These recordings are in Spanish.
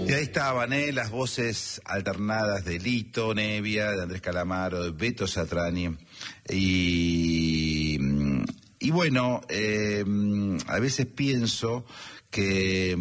Y ahí estaban, las voces alternadas de Lito Nevia, de Andrés Calamaro, de Beto Satriani. Y bueno, a veces pienso que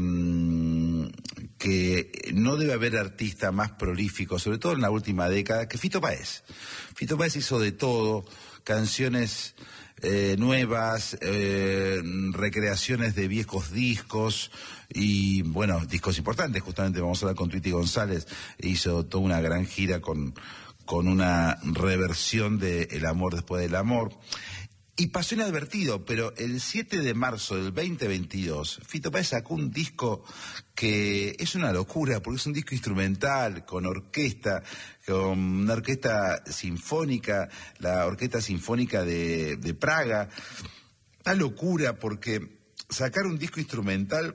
no debe haber artista más prolífico, sobre todo en la última década, que Fito Páez. Fito Páez hizo de todo, canciones nuevas, recreaciones de viejos discos y, bueno, discos importantes. Justamente vamos a hablar con Tweety González, hizo toda una gran gira con una reversión de El amor después del amor. Y pasó inadvertido, pero el 7 de marzo del 2022, Fito Páez sacó un disco que es una locura, porque es un disco instrumental, con orquesta, con una orquesta sinfónica, la Orquesta Sinfónica de Praga. Una locura, porque sacar un disco instrumental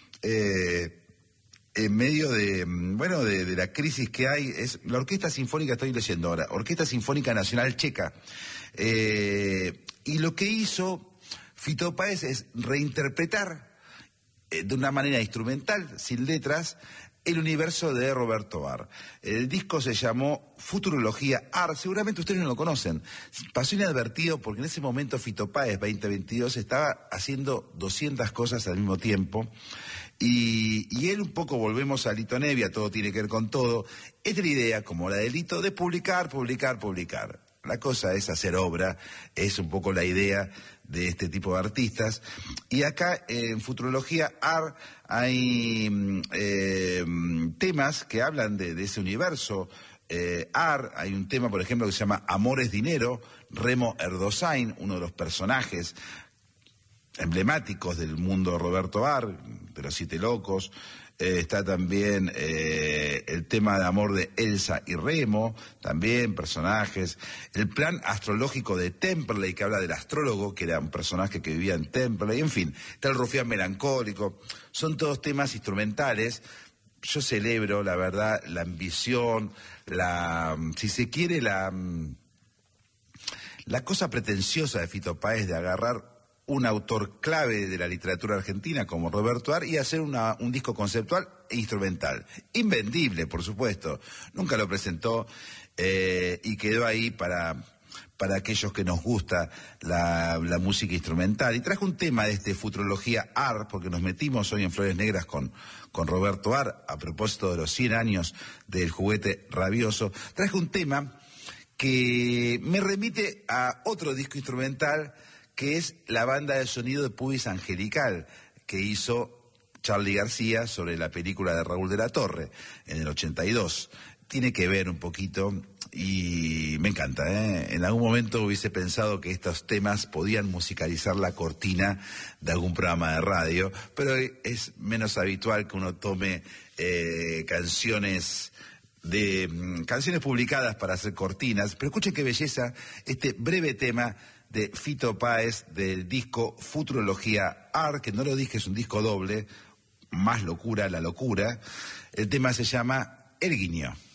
en medio de la crisis que hay, es la Orquesta Sinfónica, estoy leyendo ahora, Orquesta Sinfónica Nacional Checa. Y lo que hizo Fito Páez es reinterpretar de una manera instrumental, sin letras, el universo de Roberto Arlt. El disco se llamó Futurología Arlt, seguramente ustedes no lo conocen. Pasó inadvertido porque en ese momento Fito Páez 2022 estaba haciendo 200 cosas al mismo tiempo. Y él un poco, volvemos a Lito Nevia, todo tiene que ver con todo. Es de la idea, como la de Lito, de publicar. La cosa es hacer obra, es un poco la idea de este tipo de artistas. Y acá en Futurología Arlt hay temas que hablan de ese universo. Arlt, hay un tema, por ejemplo, que se llama Amor es Dinero, Remo Erdosain, uno de los personajes emblemáticos del mundo de Roberto Arlt, de los Siete Locos. Está también el tema de amor de Elsa y Remo, también personajes. El plan astrológico de Temperley, que habla del astrólogo, que era un personaje que vivía en Temperley. En fin, está el rufián melancólico. Son todos temas instrumentales. Yo celebro, la verdad, la ambición, si se quiere, la cosa pretenciosa de Fito Páez de agarrar un autor clave de la literatura argentina como Roberto Arlt y hacer un disco conceptual e instrumental. Invendible, por supuesto. Nunca lo presentó y quedó ahí para aquellos que nos gusta la música instrumental. Y trajo un tema de Futurología Arlt, porque nos metimos hoy en Flores Negras con Roberto Arlt, a propósito de los 100 años del juguete rabioso. Traje un tema que me remite a otro disco instrumental, que es la banda de sonido de Pubis Angelical, que hizo Charly García sobre la película de Raúl de la Torre, en el 82. Tiene que ver un poquito, y me encanta, En algún momento hubiese pensado que estos temas podían musicalizar la cortina de algún programa de radio, pero es menos habitual que uno tome canciones publicadas para hacer cortinas. Pero escuchen qué belleza este breve tema de Fito Páez del disco Futurología Arlt, que no lo dije, es un disco doble, más locura, la locura. El tema se llama El Guiño.